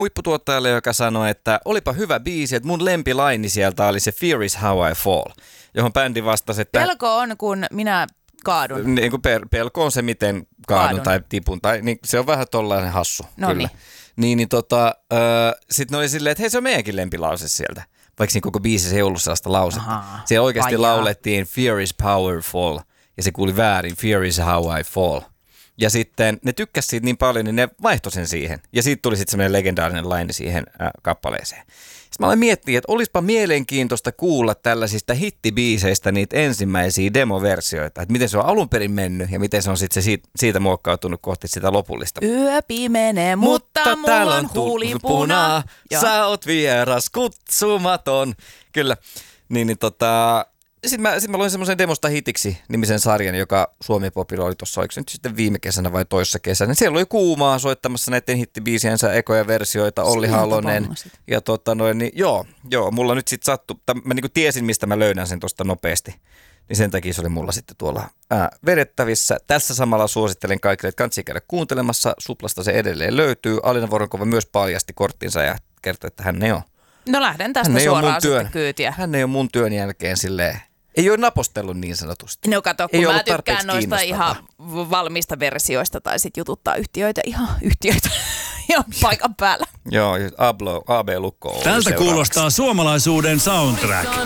huipputuottajalle, joka sanoi, että olipa hyvä biisi, että mun lempilaini sieltä oli se Fear is how I fall, johon bändi vastasi, että pelko on, kun minä kaadun. Niin kuin pelko on se, miten kaadun tai tipun, tai niin se on vähän tollainen hassu, kyllä. Sitten ne oli silleen, että hei, se on meidänkin lempilause sieltä. Vaikka siinä koko biisissä ei ollut sellaista lausetta. Siellä oikeasti laulettiin Fear is powerful, ja se kuuli väärin, Fear is how I fall. Ja sitten ne tykkäsivät siitä niin paljon, niin ne vaihtoi sen siihen. Ja siitä tuli sitten semmoinen legendaarinen laini siihen kappaleeseen. Sitten mä aloin miettiä, että olispa mielenkiintoista kuulla tällaisista hittibiiseistä niitä ensimmäisiä demoversioita. Että miten se on alun perin mennyt ja miten se on sitten siitä muokkautunut kohti sitä lopullista. Yö pimenee, mutta mulla on huuli punaa. Sä oot vieras, kutsumaton. Kyllä. Sitten mä luin semmoisen Demosta hitiksi nimisen sarjan, joka Suomi Popilla oli tuossa, oliko se nyt sitten viime kesänä vai toissa kesänä. Siellä oli Kuumaa soittamassa näiden hittibiisiensä ekoja versioita, Olli Halonen. Ja mulla nyt sitten sattui, mä niinku tiesin mistä mä löydän sen tuosta nopeasti. Niin sen takia se oli mulla sitten tuolla vedettävissä. Tässä samalla suosittelen kaikille, että kannattaa käydä kuuntelemassa. Suplasta se edelleen löytyy. Alina Voronkova myös paljasti korttinsa ja kertoi, että hän ei ole. No lähden tästä suoraan sitten kyytiä. Hän ei ole mun työn jälkeen silleen. Ei ole napostellut niin sanotusti. No kato, kun mä tykkään noista ihan valmista versioista tai sit jututtaa yhtiöitä ihan paikan päällä. Joo, AB Lukko. Tältä kuulostaa suomalaisuuden soundtrack.